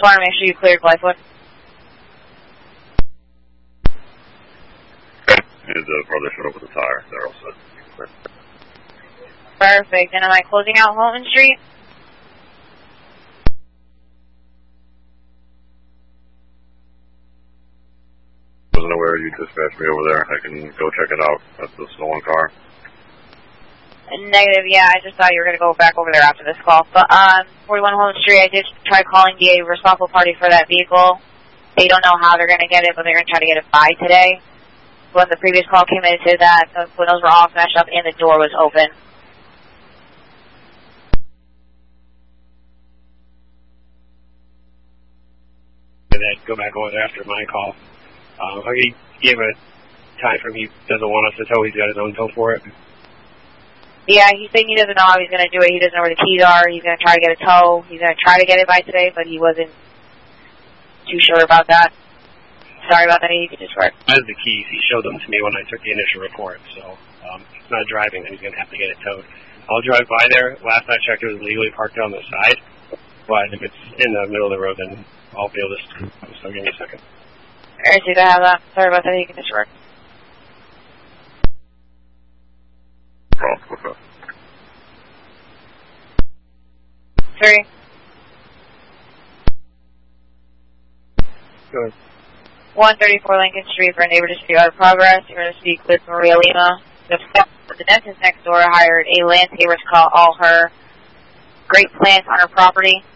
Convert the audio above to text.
Just want to make sure you cleared Blythewood. And the brother showed up with a tire. They're all set. Perfect. And am I closing out Holton Street? Wasn't aware you dispatched me over there. I can go check it out. That's the stolen car. Negative, yeah, I just thought you were going to go back over there after this call. But 41 Holton Street, I did try calling the responsible party for that vehicle. They don't know how they're going to get it, but they're going to try to get it by today. When the previous call came in, it said that the windows were all smashed up and the door was open. And then go back over there after my call. He gave a time frame. He doesn't want us to tow. He's got his own tow for it. Yeah, he's saying he doesn't know how he's going to do it. He doesn't know where the keys are. He's going to try to get a tow. He's going to try to get it by today, but he wasn't too sure about that. Sorry about that. You could just work. I have the keys. He showed them to me when I took the initial report, so he's not driving, and he's going to have to get it towed. I'll drive by there. Last I checked, it was legally parked on the side, but if it's in the middle of the road, then I'll be able to. So give me a second. Alright, so I have that. Sorry about that. You can just work. What's up? 3. Go ahead. 134 Lincoln Street for a neighbor dispute out of progress. You're going to speak with Maria Lima. The dentist next door hired a landscaper to call all her great plants on her property.